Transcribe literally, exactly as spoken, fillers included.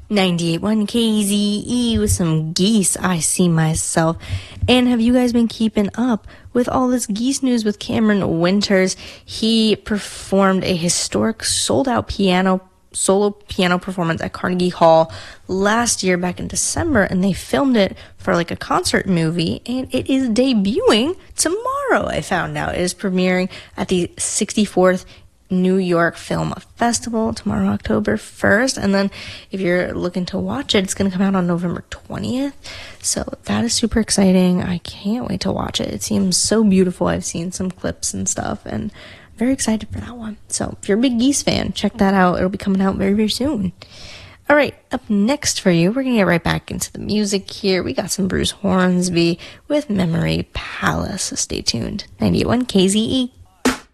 ninety-eight point one K Z E with some Geese, I See Myself. And have you guys been keeping up with all this Geese news with Cameron Winters? He performed a historic sold-out piano solo piano performance at Carnegie Hall last year back in December, and they filmed it for like a concert movie, and it is debuting tomorrow. I found out it is premiering at the sixty-fourth New York Film Festival tomorrow, October first, and then if you're looking to watch it, it's going to come out on November twentieth, so that is super exciting. I can't wait to watch it. It seems so beautiful. I've seen some clips and stuff, and very excited for that one. So if you're a big Geese fan, check that out. It'll be coming out very, very soon. All right, up next for you, we're going to get right back into the music here. We got some Bruce Hornsby with Memory Palace. So stay tuned. ninety-eight point one K Z E.